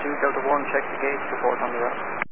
2 Delta 1, check the gauge, report on the route.